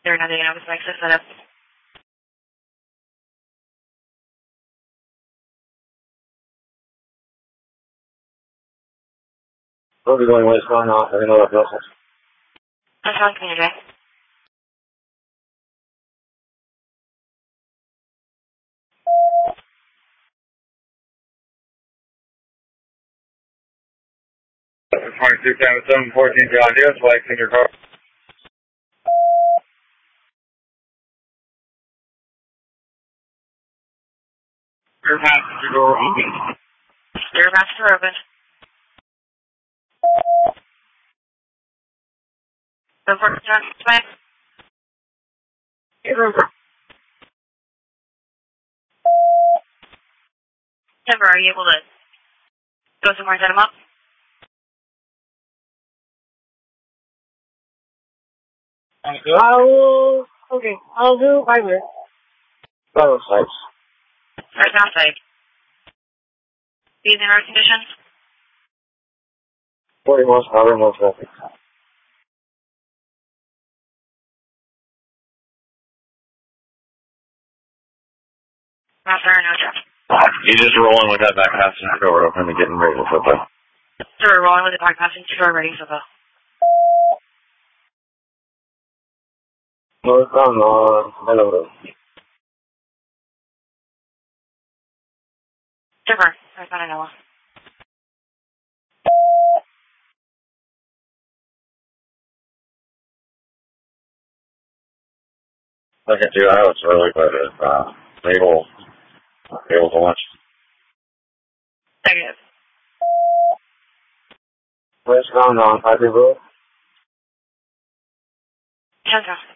They're not doing it. I was like, set up. We'll be going what's going on. I don't know what else. That's how community. Point 277 14 John Deere, flags in your car. Rear passenger door open. Rear passenger open. Go for it, John. Back. Timber, are you able to go somewhere and set them up? I'll do 5 minutes. Oh, thanks. Right outside. These in road conditions? 40 horsepower, no traffic. Master, no traffic. You're just rolling with that back passenger door open and getting ready to flip up. So we're rolling with the back passenger door ready for the... Northbound on Hello. Timber, right on Noah. Second 2 hours early, but Mabel to lunch. Negative. Westbound on Piper Road. 10 traffic.